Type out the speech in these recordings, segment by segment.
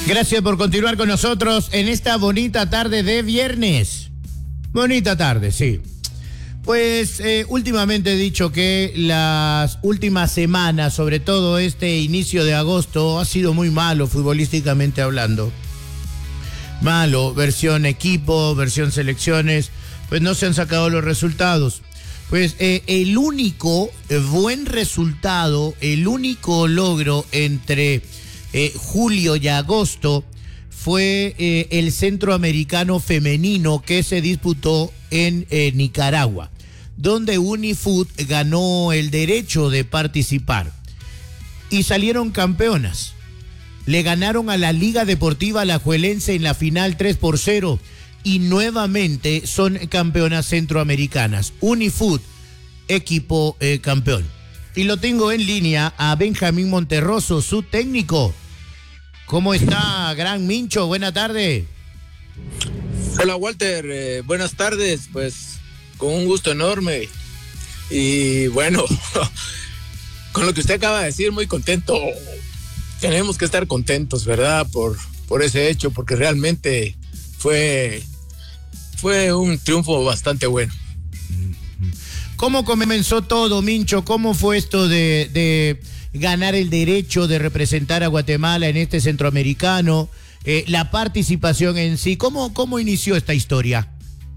Gracias por continuar con nosotros en esta bonita tarde de viernes. Bonita tarde, sí. Pues últimamente he dicho que las últimas semanas, sobre todo este inicio de agosto, ha sido muy malo futbolísticamente hablando. Malo, versión equipo, versión selecciones, pues no se han sacado los resultados. Pues el único buen resultado, el único logro entre julio y agosto fue el Centroamericano Femenino que se disputó en Nicaragua, donde Unifoot ganó el derecho de participar y salieron campeonas. Le ganaron a la Liga Deportiva Alajuelense en la final 3-0 y nuevamente son campeonas centroamericanas. Unifoot, equipo campeón. Y lo tengo en línea a Benjamín Monterroso, su técnico. ¿Cómo está, gran Mincho? Buena tarde. Hola, Walter. Buenas tardes. Pues con un gusto enorme. Y bueno, con lo que usted acaba de decir, muy contento. Tenemos que estar contentos, ¿verdad? Por ese hecho, porque realmente fue un triunfo bastante bueno. ¿Cómo comenzó todo, Mincho? ¿Cómo fue esto de ganar el derecho de representar a Guatemala en este centroamericano? La participación en sí, ¿cómo inició esta historia?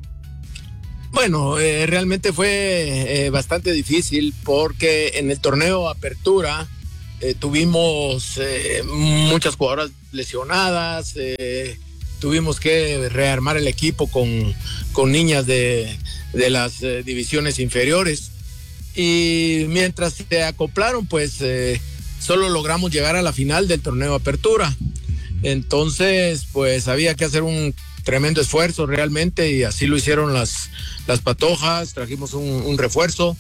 Bueno, realmente fue bastante difícil porque en el torneo Apertura tuvimos muchas jugadoras lesionadas, tuvimos que rearmar el equipo con niñas de las divisiones inferiores y mientras se acoplaron pues solo logramos llegar a la final del torneo Apertura. Entonces pues había que hacer un tremendo esfuerzo realmente y así lo hicieron las Patojas. Trajimos un refuerzo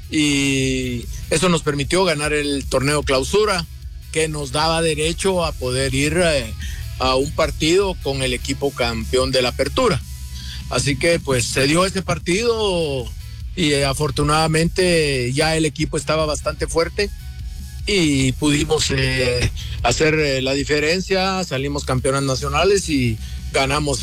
y eso nos permitió ganar el torneo Clausura, que nos daba derecho a poder ir a un partido con el equipo campeón de la Apertura. Así que pues se dio ese partido y afortunadamente ya el equipo estaba bastante fuerte y pudimos hacer la diferencia, salimos campeonas nacionales y ganamos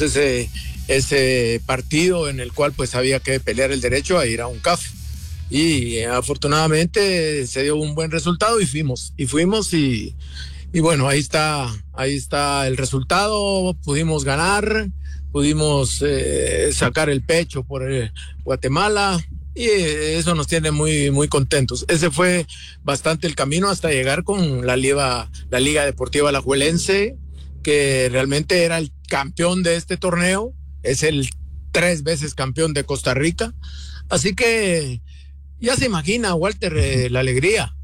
ese partido en el cual pues había que pelear el derecho a ir a un CAF. Y afortunadamente se dio un buen resultado y fuimos y bueno, ahí está el resultado. Pudimos ganar, pudimos sacar el pecho por Guatemala y eso nos tiene muy, muy contentos. Ese fue bastante el camino hasta llegar con la Liga Deportiva Alajuelense, que realmente era el campeón de este torneo, es el 3 veces campeón de Costa Rica. Así que ya se imagina, Walter, la alegría.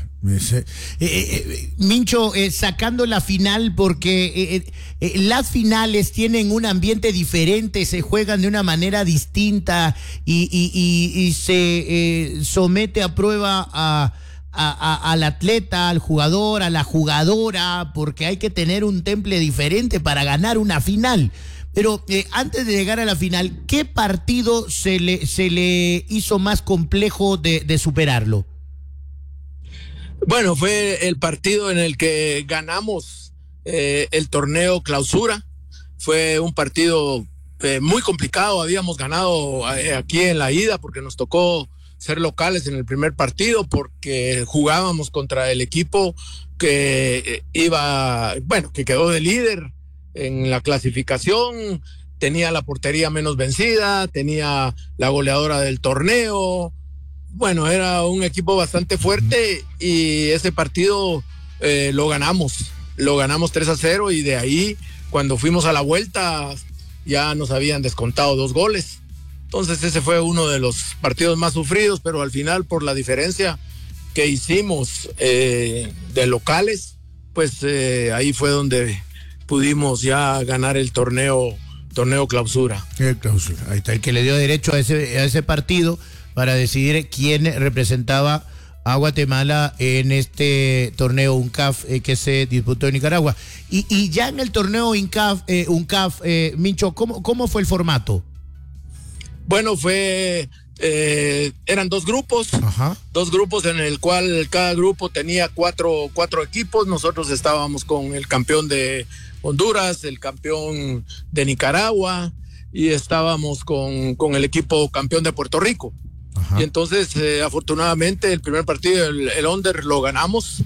Mincho, sacando la final, porque las finales tienen un ambiente diferente, se juegan de una manera distinta y se somete a prueba al atleta, al jugador, a la jugadora, porque hay que tener un temple diferente para ganar una final. Pero antes de llegar a la final, ¿qué partido se le hizo más complejo de superarlo? Bueno, fue el partido en el que ganamos el torneo Clausura. Fue un partido muy complicado. Habíamos ganado aquí en la ida porque nos tocó ser locales en el primer partido porque jugábamos contra el equipo que que quedó de líder en la clasificación, tenía la portería menos vencida, tenía la goleadora del torneo. Bueno, era un equipo bastante fuerte y ese partido lo ganamos 3-0 y de ahí cuando fuimos a la vuelta ya nos habían descontado 2 goles. Entonces ese fue uno de los partidos más sufridos, pero al final por la diferencia que hicimos de locales, pues ahí fue donde pudimos ya ganar el torneo Clausura. El Clausura, ahí está, el que le dio derecho a ese partido para decidir quién representaba a Guatemala en este torneo UNCAF que se disputó en Nicaragua. Y ya en el torneo UNCAF, Mincho, ¿cómo fue el formato? Bueno, eran 2 grupos. Ajá. 2 grupos en el cual cada grupo tenía cuatro equipos. Nosotros estábamos con el campeón de Honduras, el campeón de Nicaragua, y estábamos con el equipo campeón de Puerto Rico. Ajá. Y entonces, afortunadamente, el primer partido, el Under, lo ganamos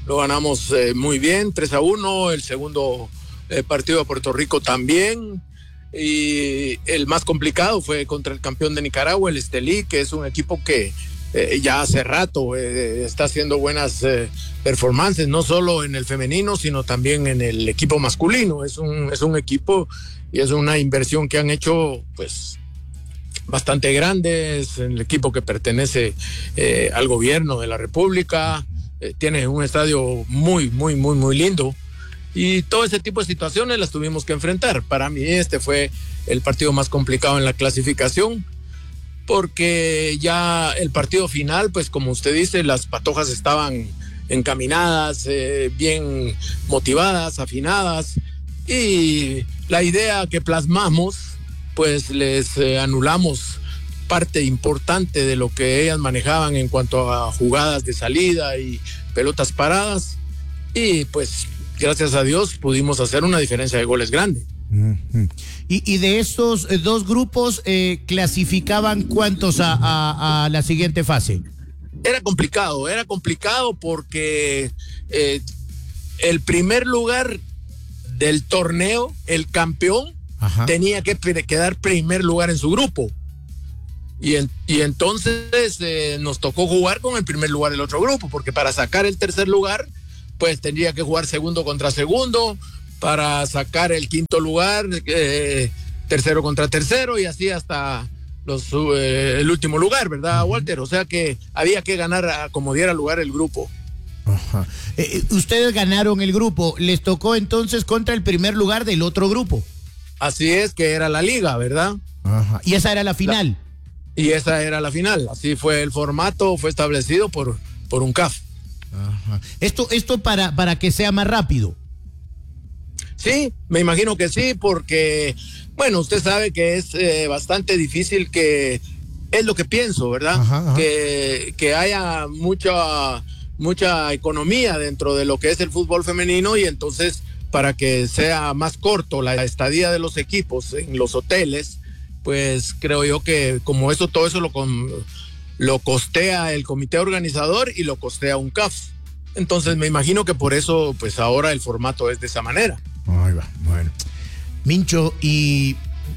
muy bien, 3-1, el segundo partido de Puerto Rico también, y el más complicado fue contra el campeón de Nicaragua, el Estelí, que es un equipo que ya hace rato está haciendo buenas performances, no solo en el femenino, sino también en el equipo masculino. Es un equipo y es una inversión que han hecho pues bastante grande. Es el equipo que pertenece al gobierno de la República, tiene un estadio muy lindo, y todo ese tipo de situaciones las tuvimos que enfrentar. Para mí este fue el partido más complicado en la clasificación, porque ya el partido final, pues como usted dice, las Patojas estaban encaminadas, bien motivadas, afinadas, y la idea que plasmamos, pues les anulamos parte importante de lo que ellas manejaban en cuanto a jugadas de salida y pelotas paradas, y pues gracias a Dios pudimos hacer una diferencia de goles grande. Uh-huh. Y de estos dos grupos, ¿clasificaban cuántos a la siguiente fase? Era complicado porque el primer lugar del torneo, el campeón, ajá, tenía que quedar primer lugar en su grupo. Y entonces nos tocó jugar con el primer lugar del otro grupo, porque para sacar el tercer lugar, pues tendría que jugar segundo contra segundo, para sacar el quinto lugar, tercero contra tercero, y así hasta el último lugar, ¿verdad, Walter? O sea que había que ganar a como diera lugar el grupo. Ajá. Ustedes ganaron el grupo, les tocó entonces contra el primer lugar del otro grupo. Así es, que era la liga, ¿verdad? Ajá. Y esa era la final. Y esa era la final, así fue el formato, fue establecido por un CAF. Ajá. Esto para que sea más rápido. Sí, me imagino que sí, porque, bueno, usted sabe que es bastante difícil, que es lo que pienso, ¿verdad? Ajá. Que haya mucha economía dentro de lo que es el fútbol femenino, y entonces para que sea más corto la estadía de los equipos en los hoteles, pues creo yo que como todo eso lo costea el comité organizador y lo costea un CAF. Entonces me imagino que por eso pues ahora el formato es de esa manera. Ahí va, bueno. Mincho, ¿y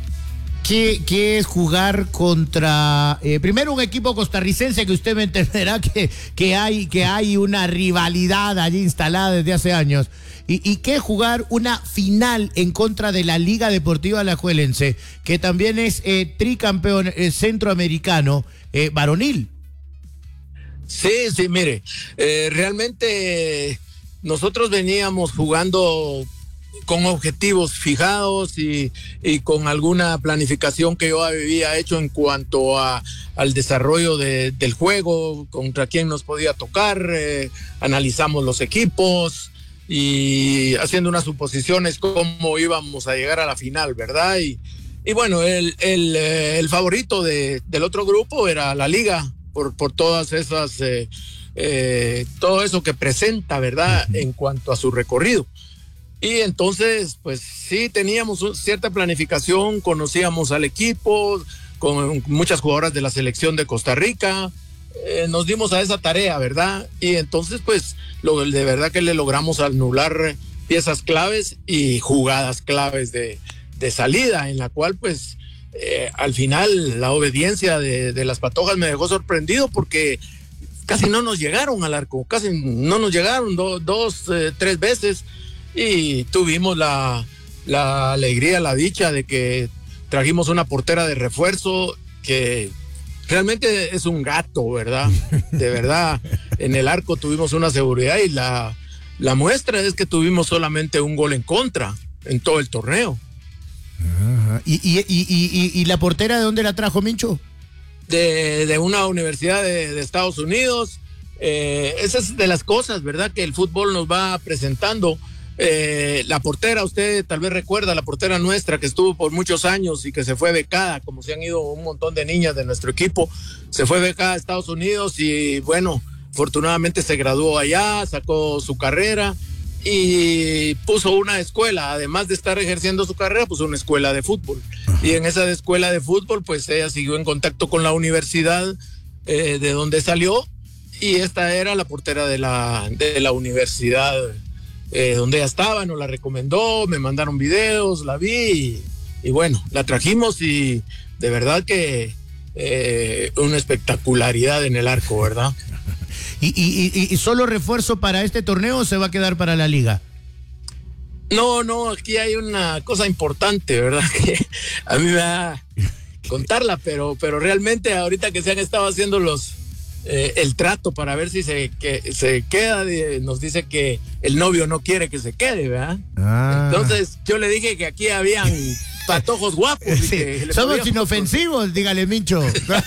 qué es jugar contra primero un equipo costarricense, que usted me entenderá que hay una rivalidad allí instalada desde hace años? ¿Y qué es jugar una final en contra de la Liga Deportiva Alajuelense, que también es tricampeón centroamericano varonil? Sí, mire, realmente nosotros veníamos jugando con objetivos fijados y con alguna planificación que yo había hecho en cuanto al desarrollo del juego, contra quién nos podía tocar, analizamos los equipos y haciendo unas suposiciones cómo íbamos a llegar a la final, ¿verdad? Y bueno, el favorito del otro grupo era la liga, por todas esas, todo eso que presenta, ¿verdad? En cuanto a su recorrido. Y entonces, pues sí, teníamos cierta planificación, conocíamos al equipo, con muchas jugadoras de la selección de Costa Rica, nos dimos a esa tarea, ¿verdad? Y entonces, pues, de verdad que le logramos anular piezas claves y jugadas claves de salida, en la cual, pues, al final la obediencia de las Patojas me dejó sorprendido, porque casi no nos llegaron al arco, casi no nos llegaron dos, tres veces, y tuvimos la alegría, la dicha de que trajimos una portera de refuerzo que realmente es un gato, ¿verdad? De verdad, en el arco tuvimos una seguridad, y la muestra es que tuvimos solamente un gol en contra en todo el torneo. Ajá. ¿Y la portera de dónde la trajo, Mincho? De una universidad de Estados Unidos. Esas es de las cosas, ¿verdad?, que el fútbol nos va presentando. La portera, usted tal vez recuerda, la portera nuestra que estuvo por muchos años y que se fue becada, como se han ido un montón de niñas de nuestro equipo, se fue becada a Estados Unidos, y bueno, afortunadamente se graduó allá, sacó su carrera, y puso una escuela, además de estar ejerciendo su carrera, puso una escuela de fútbol. Y en esa escuela de fútbol, pues ella siguió en contacto con la universidad de donde salió, y esta era la portera de la universidad donde ella estaba, nos la recomendó, me mandaron videos, la vi y bueno, la trajimos y de verdad que una espectacularidad en el arco, ¿verdad? ¿Y solo refuerzo para este torneo o se va a quedar para la liga? No, aquí hay una cosa importante, ¿verdad? Que a mí me va a contarla, pero realmente ahorita que se han estado haciendo el trato para ver si se queda, nos dice que el novio no quiere que se quede, ¿verdad? Entonces yo le dije que aquí habían patojos guapos. Y sí, que somos inofensivos, dígale, Mincho.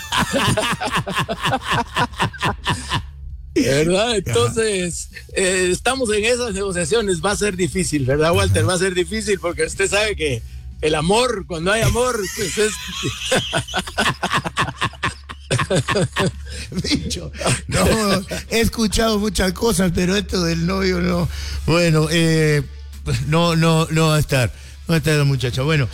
¿Verdad? Entonces, estamos en esas negociaciones. Va a ser difícil, ¿verdad, Walter? Va a ser difícil porque usted sabe que el amor, cuando hay amor, pues es... Bicho, no, he escuchado muchas cosas, pero esto del novio no. Bueno, no va a estar. No va a estar la muchacha. Bueno,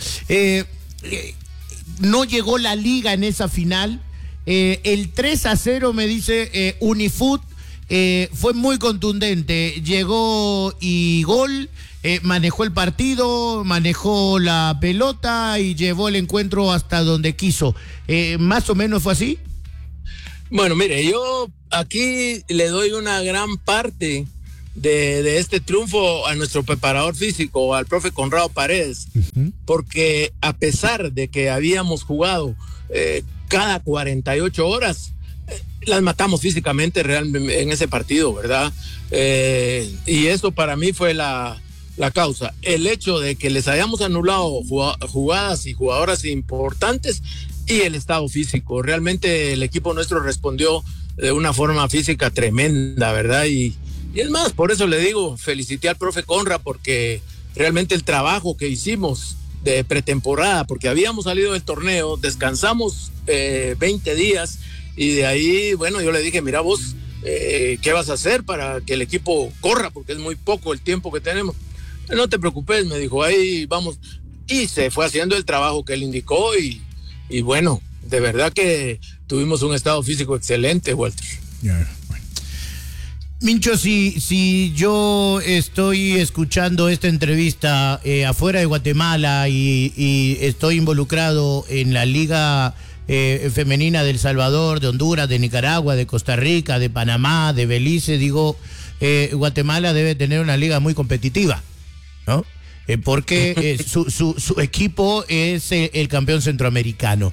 no llegó la liga en esa final. El 3-0 me dice Unifoot. Fue muy contundente, llegó y gol, manejó el partido, manejó la pelota y llevó el encuentro hasta donde quiso. ¿Más o menos fue así? Bueno, mire, yo aquí le doy una gran parte de este triunfo a nuestro preparador físico, al profe Conrado Paredes, porque a pesar de que habíamos jugado cada 48 horas, las matamos físicamente realmente en ese partido, ¿verdad? Y eso para mí fue la causa. El hecho de que les hayamos anulado jugadas y jugadoras importantes y el estado físico. Realmente el equipo nuestro respondió de una forma física tremenda, ¿verdad? Y es más, por eso le digo, felicité al profe Conra, porque realmente el trabajo que hicimos de pretemporada, porque habíamos salido del torneo, descansamos 20 días, y de ahí, bueno, yo le dije, mira vos, ¿qué vas a hacer para que el equipo corra? Porque es muy poco el tiempo que tenemos. No te preocupes, me dijo, ahí vamos. Y se fue haciendo el trabajo que él indicó y bueno, de verdad que tuvimos un estado físico excelente, Walter. Bueno. Mincho, si yo estoy escuchando esta entrevista afuera de Guatemala y estoy involucrado en la Liga femenina de El Salvador, de Honduras, de Nicaragua, de Costa Rica, de Panamá, de Belice, digo, Guatemala debe tener una liga muy competitiva, ¿no? Porque su equipo es el campeón centroamericano.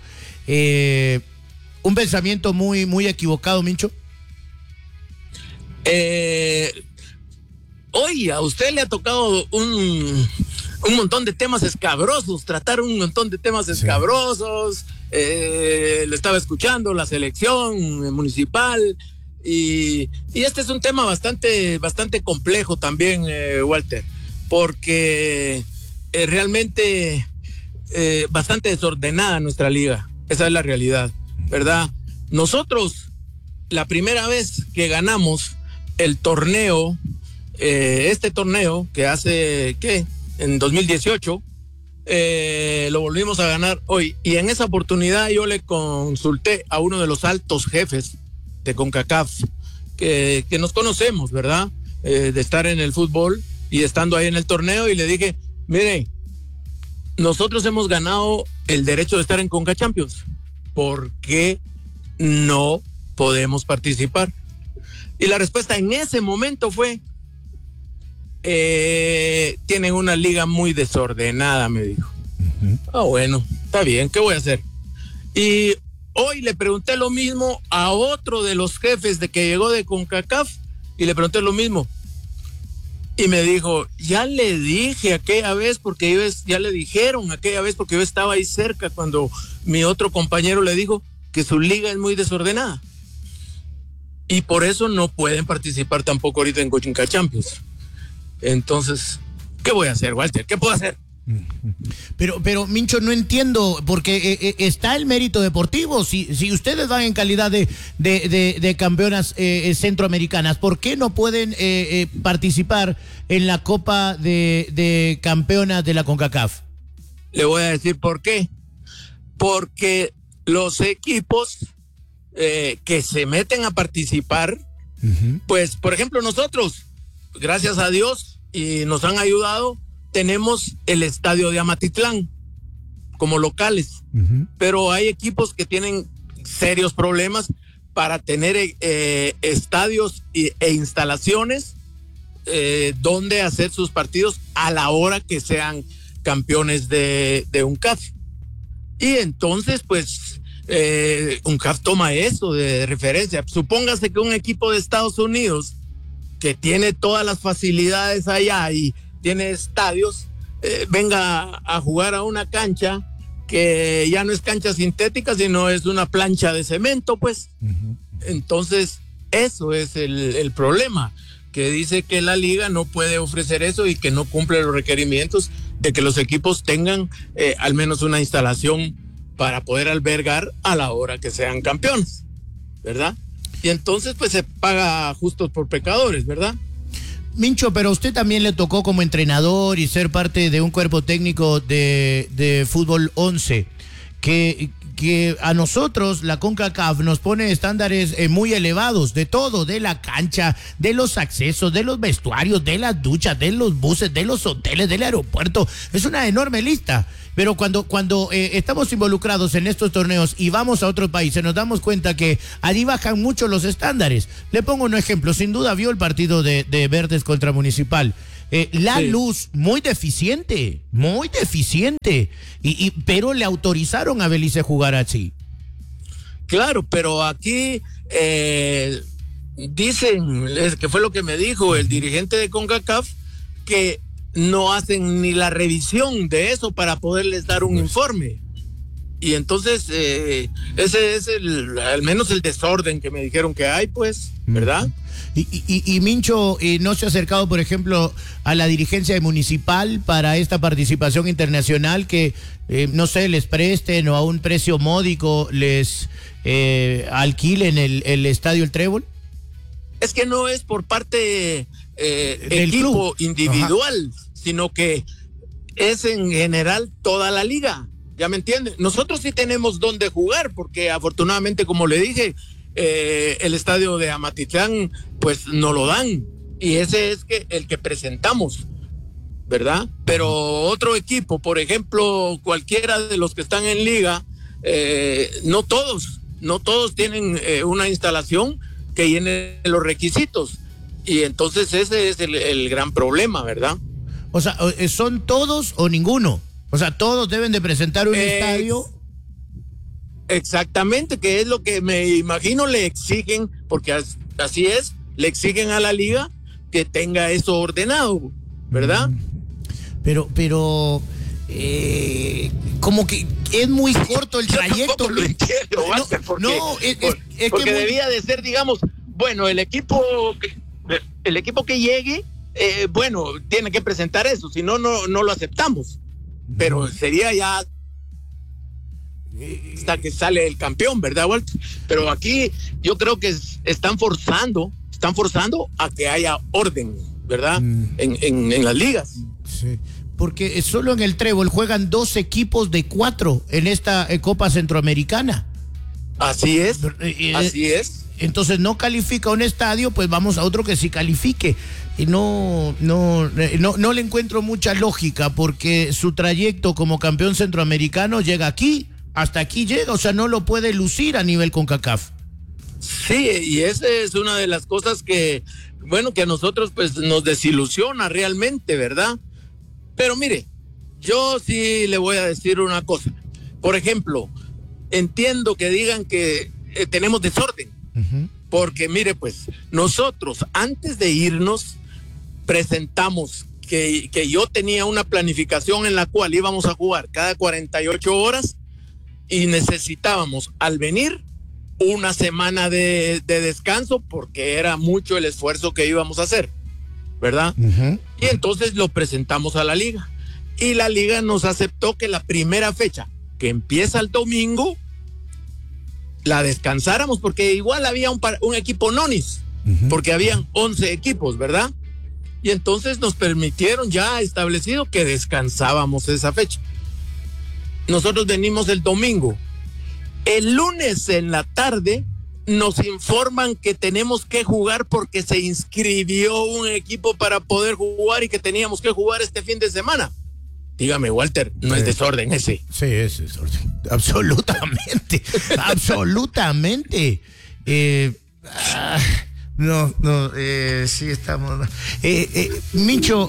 Un pensamiento muy equivocado, Mincho. Hoy a usted le ha tocado un montón de temas escabrosos, tratar un montón de temas escabrosos. Lo estaba escuchando, la selección municipal, y este es un tema bastante complejo también, Walter, porque realmente bastante desordenada nuestra liga. Esa es la realidad, ¿verdad? Nosotros, la primera vez que ganamos el torneo, este torneo que hace, en 2018, lo volvimos a ganar hoy, y en esa oportunidad yo le consulté a uno de los altos jefes de CONCACAF que nos conocemos, ¿verdad? De estar en el fútbol y estando ahí en el torneo, y le dije, mire, nosotros hemos ganado el derecho de estar en CONCA Champions, ¿por qué no podemos participar? Y la respuesta en ese momento fue, tienen una liga muy desordenada, me dijo. Bueno, está bien, ¿qué voy a hacer? Y hoy le pregunté lo mismo a otro de los jefes de que llegó de CONCACAF, y le pregunté lo mismo, y me dijo, ya le dije aquella vez, ya le dijeron aquella vez, porque yo estaba ahí cerca cuando mi otro compañero le dijo que su liga es muy desordenada, y por eso no pueden participar tampoco ahorita en CONCACAF Champions. Entonces, ¿qué voy a hacer, Walter? ¿Qué puedo hacer? Pero Mincho, no entiendo, porque está el mérito deportivo. Si ustedes van en calidad de campeonas centroamericanas, ¿por qué no pueden participar en la Copa de Campeonas de la CONCACAF? Le voy a decir por qué. Porque los equipos que se meten a participar, pues, por ejemplo, nosotros, gracias a Dios, y nos han ayudado, tenemos el estadio de Amatitlán como locales, pero hay equipos que tienen serios problemas para tener estadios e instalaciones donde hacer sus partidos a la hora que sean campeones de UNCAF. Y entonces, pues, UNCAF toma eso de referencia. Supóngase que un equipo de Estados Unidos que tiene todas las facilidades allá y tiene estadios, venga a jugar a una cancha que ya no es cancha sintética, sino es una plancha de cemento, pues. Entonces, eso es el problema, que dice que la liga no puede ofrecer eso y que no cumple los requerimientos de que los equipos tengan al menos una instalación para poder albergar a la hora que sean campeones, ¿verdad? Y entonces, pues, se paga justos por pecadores, ¿verdad? Mincho, pero a usted también le tocó como entrenador y ser parte de un cuerpo técnico de fútbol 11, que a nosotros la CONCACAF nos pone estándares muy elevados de todo, de la cancha, de los accesos, de los vestuarios, de las duchas, de los buses, de los hoteles, del aeropuerto. Es una enorme lista. Pero cuando estamos involucrados en estos torneos y vamos a otros países, nos damos cuenta que allí bajan mucho los estándares. Le pongo un ejemplo. Sin duda vio el partido de Verdes contra Municipal. La luz, muy deficiente, pero le autorizaron a Belice jugar así. Claro, pero aquí dicen, que fue lo que me dijo el dirigente de CONCACAF, que no hacen ni la revisión de eso para poderles dar un informe. Y entonces ese es al menos el desorden que me dijeron que hay, pues, ¿verdad? Y Mincho, ¿no se ha acercado, por ejemplo, a la dirigencia municipal para esta participación internacional que, no sé, les presten o a un precio módico les alquilen el estadio El Trébol? Es que no es por parte del equipo club individual, sino que es en general toda la liga. ¿Ya me entienden? Nosotros sí tenemos dónde jugar, porque afortunadamente, como le dije, el estadio de Amatitlán, pues no lo dan. Y ese es el que presentamos, ¿verdad? Pero otro equipo, por ejemplo, cualquiera de los que están en liga, no todos tienen una instalación que llene los requisitos. Y entonces ese es el gran problema, ¿verdad? O sea, ¿son todos o ninguno? O sea, todos deben de presentar un estadio. Exactamente, que es lo que me imagino le exigen, porque así es, le exigen a la liga que tenga eso ordenado, ¿verdad? Pero como que es muy corto el trayecto. Lo entiendo, porque que debía de ser, digamos, bueno, el equipo que llegue, bueno, tiene que presentar eso, si no, no lo aceptamos. Pero sería ya hasta que sale el campeón, ¿verdad, Walter? Pero aquí yo creo que están forzando a que haya orden, ¿verdad? En las ligas. Sí. Porque solo en el Trébol juegan 2 equipos de 4 en esta Copa Centroamericana. Así es, así es. Entonces no califica un estadio, pues vamos a otro que sí califique. Y no le encuentro mucha lógica, porque su trayecto como campeón centroamericano llega aquí, hasta aquí llega, o sea, no lo puede lucir a nivel CONCACAF. Sí, y esa es una de las cosas que, bueno, que a nosotros pues nos desilusiona realmente, ¿verdad? Pero mire, yo sí le voy a decir una cosa. Por ejemplo, entiendo que digan que tenemos desorden, porque mire, pues nosotros antes de irnos presentamos que yo tenía una planificación en la cual íbamos a jugar cada 48 horas y necesitábamos al venir una semana de descanso, porque era mucho el esfuerzo que íbamos a hacer, ¿verdad? Y entonces lo presentamos a la liga y la liga nos aceptó que la primera fecha, que empieza el domingo, la descansáramos, porque igual había un equipo nonis, porque habían 11 equipos, ¿verdad? Y entonces nos permitieron ya establecido que descansábamos esa fecha. Nosotros venimos el domingo. El lunes en la tarde nos informan que tenemos que jugar porque se inscribió un equipo para poder jugar y que teníamos que jugar este fin de semana. Dígame, Walter, ¿no es desorden ese? Sí, es desorden. Absolutamente. Absolutamente. Sí estamos. Mincho,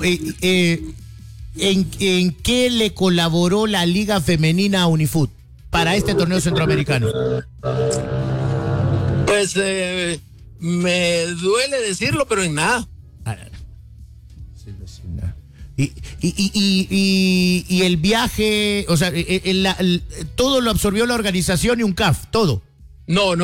¿en qué le colaboró la Liga Femenina a Unifoot para este torneo centroamericano? Pues me duele decirlo, pero en nada. Y el viaje, o sea, todo lo absorbió la organización y UNCAF, todo. No.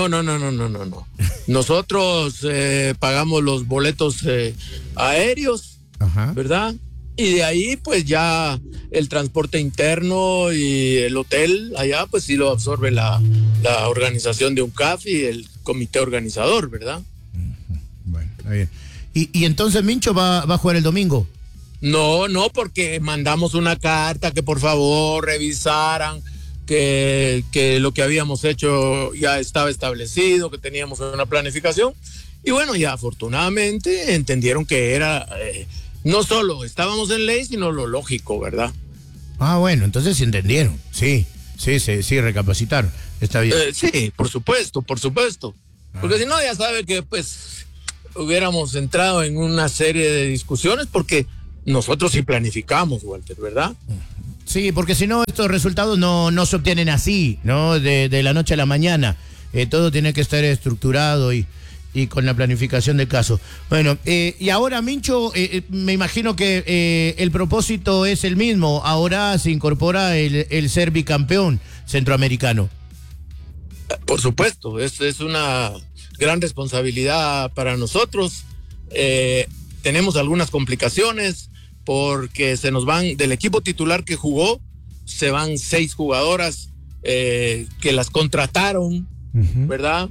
Nosotros pagamos los boletos aéreos, ajá, ¿verdad? Y de ahí, pues ya el transporte interno y el hotel allá, pues sí lo absorbe la organización de UNCAF y el comité organizador, ¿verdad? Bueno, está bien. ¿Y entonces Mincho va a jugar el domingo? No, porque mandamos una carta que por favor revisaran que lo que habíamos hecho ya estaba establecido, que teníamos una planificación. Y bueno, ya afortunadamente entendieron que era, no solo estábamos en ley, sino lo lógico, ¿verdad? Ah, bueno, entonces sí entendieron. Sí, recapacitaron. Está bien. Sí, por supuesto. Porque si no, ya sabe que pues hubiéramos entrado en una serie de discusiones, porque nosotros sí planificamos, Walter, ¿verdad? Sí, porque si no, estos resultados no se obtienen así, ¿no? De la noche a la mañana. Todo tiene que estar estructurado y con la planificación del caso. Bueno, y ahora, Mincho, me imagino que el propósito es el mismo. Ahora se incorpora el ser bicampeón centroamericano. Por supuesto, es una gran responsabilidad para nosotros. Tenemos algunas complicaciones porque se nos van, del equipo titular que jugó, se van 6 jugadoras que las contrataron, ¿verdad?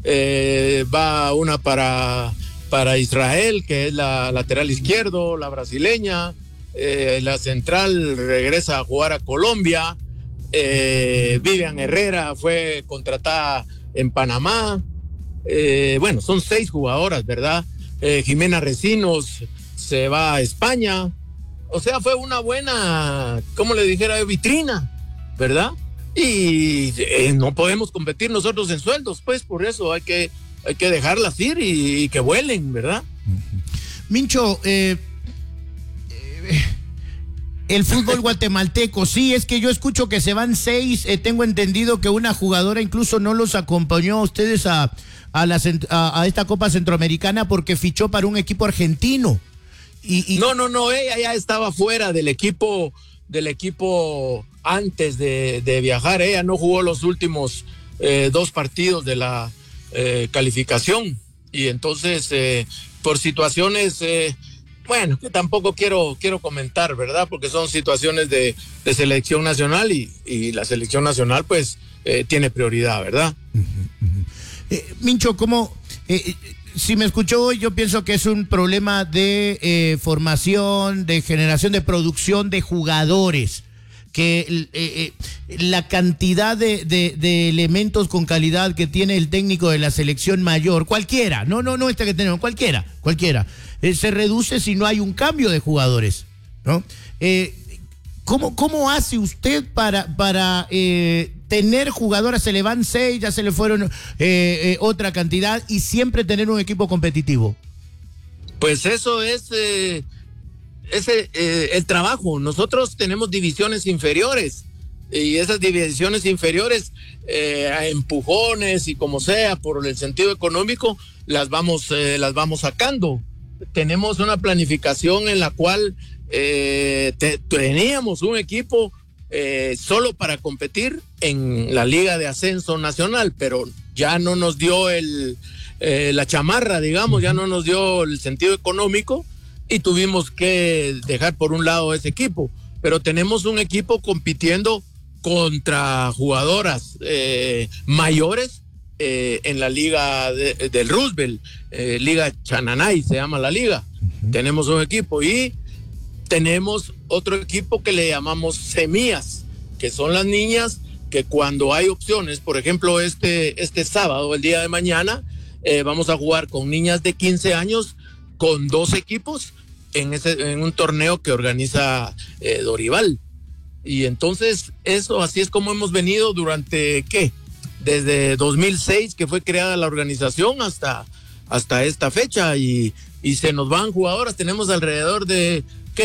Va una para Israel, que es la lateral izquierdo, la brasileña. La central regresa a jugar a Colombia. Vivian Herrera fue contratada en Panamá. Bueno, son 6 jugadoras, ¿verdad? Jimena Recinos se va a España. O sea, fue una buena, como le dijera, vitrina, ¿verdad? Y no podemos competir nosotros en sueldos, pues por eso hay que dejarlas ir y que vuelen, ¿verdad? Mincho, el fútbol guatemalteco, sí, es que yo escucho que se van 6, tengo entendido que una jugadora incluso no los acompañó a ustedes a esta Copa Centroamericana porque fichó para un equipo argentino. No, ella ya estaba fuera del equipo antes de viajar. Ella no jugó los últimos 2 partidos de la calificación, y entonces por situaciones bueno, que tampoco quiero comentar, ¿verdad? Porque son situaciones de selección nacional y la selección nacional pues tiene prioridad, ¿verdad? Mincho, ¿cómo? Si me escuchó hoy, yo pienso que es un problema de formación, de generación, de producción de jugadores, que la cantidad de elementos con calidad que tiene el técnico de la selección mayor, cualquiera, no este que tenemos, cualquiera, se reduce si no hay un cambio de jugadores, ¿no? ¿Cómo hace usted para tener jugadoras? Se le van 6, ya se le fueron otra cantidad, y siempre tener un equipo competitivo. Pues eso es el trabajo. Nosotros tenemos divisiones inferiores, y esas divisiones inferiores a empujones y como sea, por el sentido económico, las vamos sacando. Tenemos una planificación en la cual teníamos un equipo solo para competir en la Liga de Ascenso Nacional, pero ya no nos dio la chamarra, digamos, ya no nos dio el sentido económico, y tuvimos que dejar por un lado ese equipo. pero tenemos un equipo compitiendo contra jugadoras mayores en la liga del Roosevelt, Liga Chananay se llama la liga. Tenemos un equipo y tenemos otro equipo que le llamamos semillas, que son las niñas que cuando hay opciones, por ejemplo este sábado, el día de mañana, vamos a jugar con niñas de 15 años con 2 equipos en un torneo que organiza Dorival. Y entonces así es como hemos venido durante, desde 2006 que fue creada la organización hasta esta fecha, y se nos van jugadoras. Tenemos alrededor de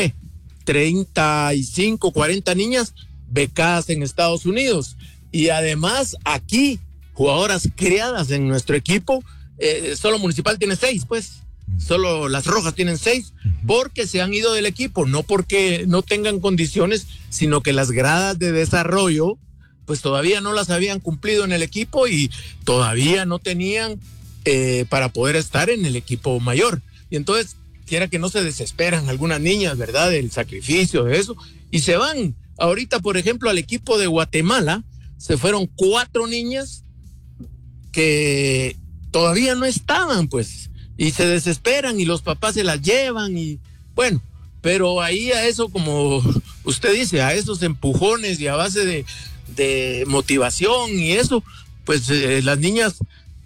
35, 40 niñas becadas en Estados Unidos, y además aquí jugadoras creadas en nuestro equipo. Solo Municipal tiene 6, pues solo las Rojas tienen 6, porque se han ido del equipo, no porque no tengan condiciones, sino que las gradas de desarrollo pues todavía no las habían cumplido en el equipo y todavía no tenían para poder estar en el equipo mayor. Y entonces quiera que no se desesperan algunas niñas, ¿verdad?, del sacrificio de eso, y se van. Ahorita, por ejemplo, al equipo de Guatemala se fueron 4 niñas que todavía no estaban, pues, y se desesperan y los papás se las llevan, y bueno, pero ahí a eso, como usted dice, a esos empujones y a base de motivación y eso, pues las niñas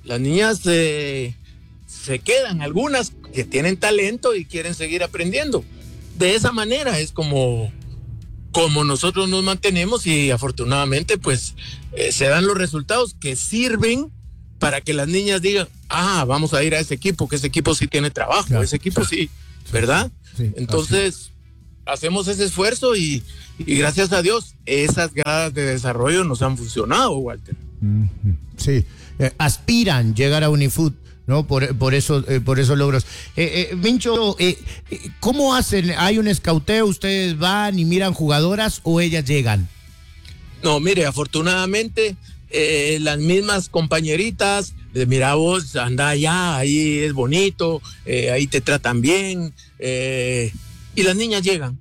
se quedan, algunas que tienen talento y quieren seguir aprendiendo. De esa manera es como nosotros nos mantenemos, y afortunadamente pues se dan los resultados que sirven para que las niñas digan, vamos a ir a ese equipo, que ese equipo sí tiene trabajo, claro, ese equipo sí, ¿verdad? Sí, entonces hacemos ese esfuerzo y gracias a Dios esas gradas de desarrollo nos han funcionado, Walter. Sí, aspiran llegar a Unifoot, ¿no? Por esos logros. Mincho, ¿cómo hacen? ¿Hay un escauteo? ¿Ustedes van y miran jugadoras o ellas llegan? No, mire, afortunadamente las mismas compañeritas, mira vos, anda allá, ahí es bonito, ahí te tratan bien, y las niñas llegan.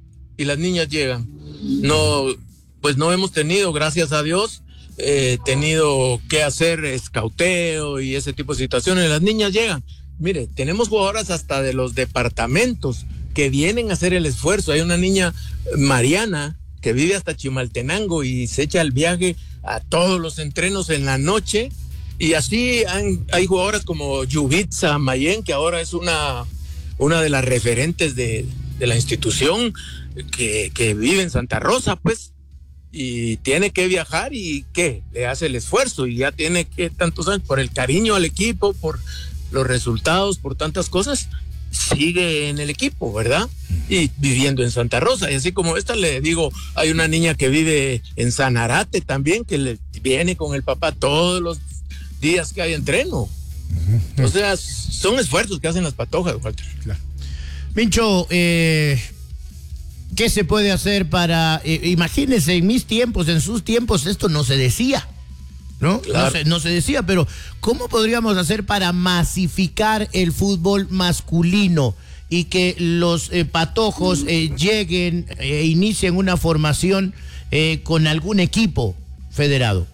No, pues no hemos tenido, gracias a Dios, tenido que hacer escauteo y ese tipo de situaciones. Las niñas llegan. Mire, tenemos jugadoras hasta de los departamentos que vienen a hacer el esfuerzo. Hay una niña, Mariana, que vive hasta Chimaltenango y se echa el viaje a todos los entrenos en la noche, y así hay jugadoras como Yubitsa Mayen, que ahora es una de las referentes de la institución, que vive en Santa Rosa, pues, y tiene que viajar y le hace el esfuerzo, y ya tiene que tantos años, por el cariño al equipo, por los resultados, por tantas cosas, sigue en el equipo, ¿verdad? Y viviendo en Santa Rosa. Y así como esta, le digo, hay una niña que vive en Sanarate también, que viene con el papá todos los días que hay entreno. O sea, son esfuerzos que hacen las patojas, Walter. Claro. Mincho, ¿qué se puede hacer para, imagínense, en mis tiempos, en sus tiempos, esto no se decía, ¿no? Claro. No se decía, pero ¿cómo podríamos hacer para masificar el fútbol masculino y que los patojos lleguen e inicien una formación con algún equipo federado?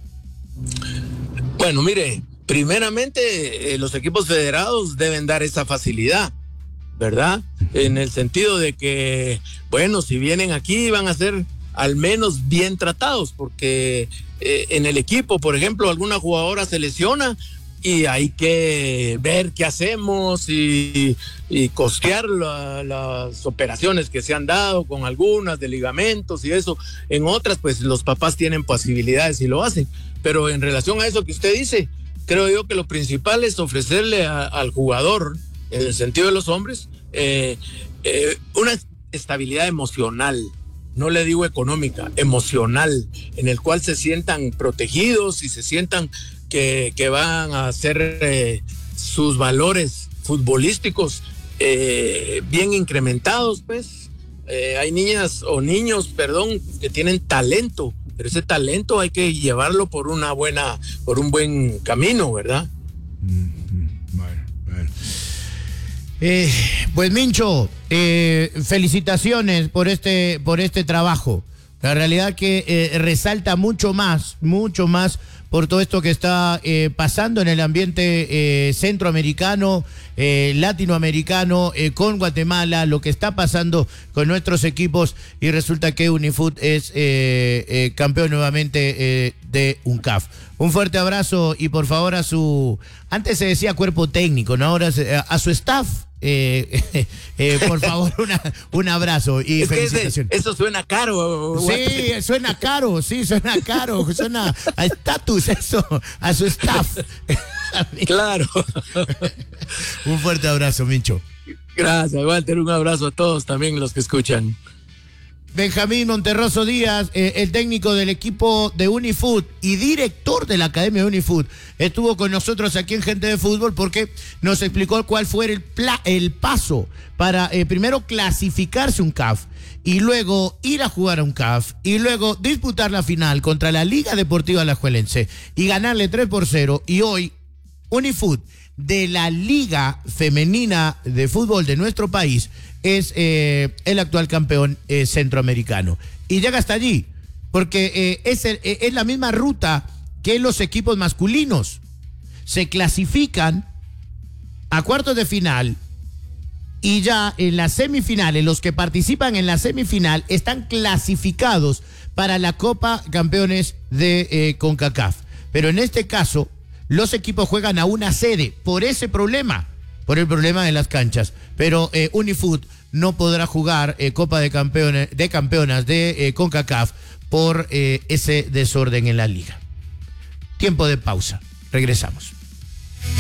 Bueno, mire, primeramente los equipos federados deben dar esa facilidad, ¿verdad? En el sentido de que, bueno, si vienen aquí van a ser al menos bien tratados, porque en el equipo, por ejemplo, alguna jugadora se lesiona y hay que ver qué hacemos y costear las operaciones que se han dado con algunas de ligamentos y eso. En otras, pues los papás tienen posibilidades y lo hacen. Pero en relación a eso que usted dice, creo yo que lo principal es ofrecerle al jugador, en el sentido de los hombres, una estabilidad emocional. No le digo económica, emocional, en el cual se sientan protegidos y se sientan que van a hacer sus valores futbolísticos bien incrementados, pues. Hay niñas o niños, que tienen talento, pero ese talento hay que llevarlo por un buen camino, ¿verdad? Bueno. Pues Mincho, felicitaciones por este trabajo. La realidad que resalta mucho más por todo esto que está pasando en el ambiente centroamericano, latinoamericano, con Guatemala, lo que está pasando con nuestros equipos, y resulta que Unifoot es campeón nuevamente de UNCAF. Un fuerte abrazo y por favor antes se decía cuerpo técnico, ¿no? Ahora a su staff. Por favor, un abrazo y felicitaciones. Eso suena caro. Sí, suena caro, suena a estatus eso, a su staff. Claro. Un fuerte abrazo, Mincho. Gracias, Walter, un abrazo a todos también los que escuchan. Benjamín Monterroso Díaz, el técnico del equipo de Unifoot y director de la Academia de Unifoot, estuvo con nosotros aquí en Gente de Fútbol porque nos explicó cuál fue el paso para primero clasificarse un CAF y luego ir a jugar a un CAF y luego disputar la final contra la Liga Deportiva Alajuelense y ganarle 3-0, y hoy Unifoot de la Liga Femenina de Fútbol de nuestro país es el actual campeón centroamericano. Y llega hasta allí, porque es la misma ruta que los equipos masculinos. Se clasifican a cuartos de final y ya en las semifinales, los que participan en la semifinal están clasificados para la Copa Campeones de CONCACAF. Pero en este caso, los equipos juegan a una sede por ese problema, por el problema de las canchas. Pero Unifoot no podrá jugar Copa de Campeonas de CONCACAF por ese desorden en la liga. Tiempo de pausa. Regresamos.